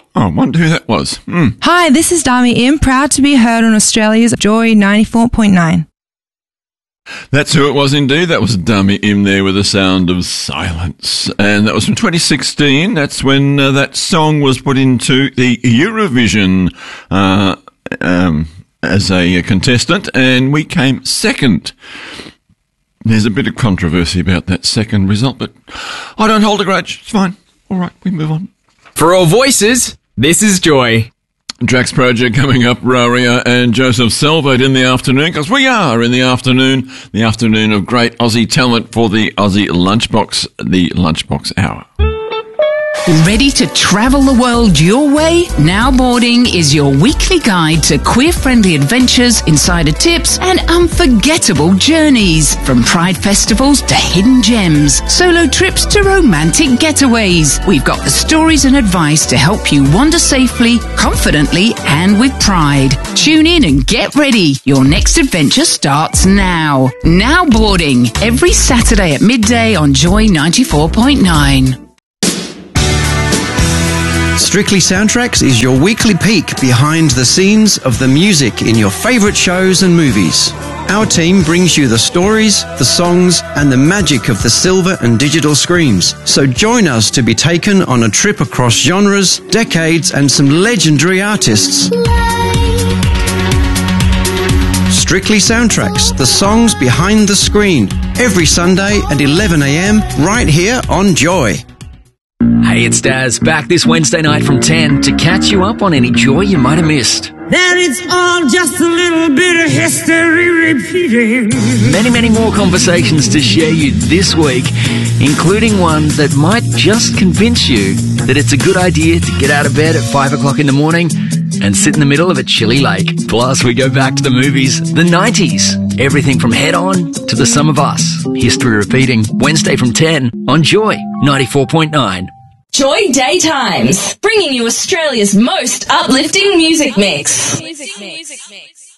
I wonder who that was. Hi, this is Dami Im, proud to be heard on Australia's Joy 94.9. That's who it was indeed. That was Dami Im there with The Sound of Silence. And that was from 2016. That's when that song was put into the Eurovision as a contestant, and we came second. There's a bit of controversy about that second result, but I don't hold a grudge. It's fine. All right, we move on. For all voices, this is Joy. Drax Project coming up, Raria and Joseph Salvate in the afternoon, because we are in the afternoon of great Aussie talent for the Aussie Lunchbox, the Lunchbox Hour. Ready to travel the world your way? Now Boarding is your weekly guide to queer-friendly adventures, insider tips, and unforgettable journeys. From pride festivals to hidden gems, solo trips to romantic getaways. We've got the stories and advice to help you wander safely, confidently, and with pride. Tune in and get ready. Your next adventure starts now. Now Boarding, every Saturday at midday on Joy 94.9. Strictly Soundtracks is your weekly peek behind the scenes of the music in your favourite shows and movies. Our team brings you the stories, the songs, and the magic of the silver and digital screens. So join us to be taken on a trip across genres, decades, and some legendary artists. Strictly Soundtracks, the songs behind the screen, every Sunday at 11 a.m. right here on Joy. Hey, it's Daz, back this Wednesday night from 10 to catch you up on any joy you might have missed. That it's all just a little bit of history repeating. Many more conversations to share you this week, including one that might just convince you that it's a good idea to get out of bed at 5 o'clock in the morning and sit in the middle of a chilly lake. Plus, we go back to the movies, the 90s. Everything from Head On to The Sum of Us. History repeating, Wednesday from 10 on Joy 94.9. Joy Daytimes, bringing you Australia's most uplifting music mix.